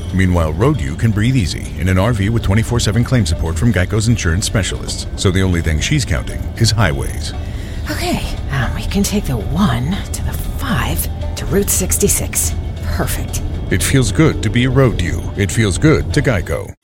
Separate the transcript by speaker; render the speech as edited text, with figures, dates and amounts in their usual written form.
Speaker 1: Meanwhile, Road U can breathe easy in an RV with 24/7 claim support from Geico's insurance specialists. So the only thing she's counting is highways.
Speaker 2: Okay, we can take the 1 to the 5 to Route 66. Perfect.
Speaker 1: It feels good to be Road U. It feels good to Geico.